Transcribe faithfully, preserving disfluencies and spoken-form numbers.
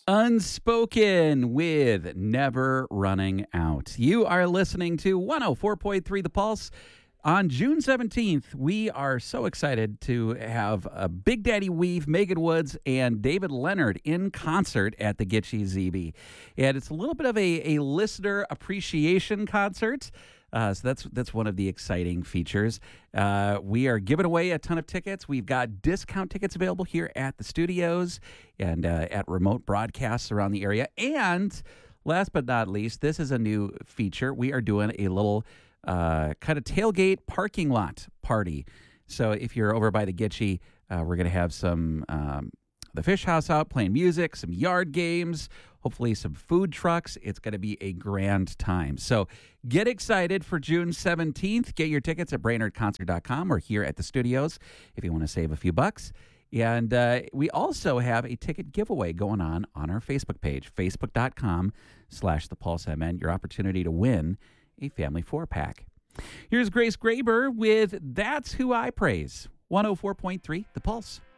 Unspoken with Never Running Out. You are listening to one oh four point three The Pulse. On June seventeenth, we are so excited to have uh, Big Daddy Weave, Megan Woods, and David Leonard in concert at the Gitche Z B. And it's a little bit of a, a listener appreciation concert. Uh, so that's that's one of the exciting features. Uh, we are giving away a ton of tickets. We've got discount tickets available here at the studios and uh, at remote broadcasts around the area. And last but not least, this is a new feature. We are doing a little uh, kind of tailgate parking lot party. So if you're over by the Gitche, uh, we're going to have some um, the Fish House out playing music, some yard games, hopefully some food trucks. It's going to be a grand time. So get excited for June seventeenth. Get your tickets at brainerd concert dot com or here at the studios if you want to save a few bucks. And uh, we also have a ticket giveaway going on on our Facebook page, facebook dot com slash the pulse M N. Your opportunity to win a family four-pack. Here's Grace Graber with That's Who I Praise, one oh four point three The Pulse.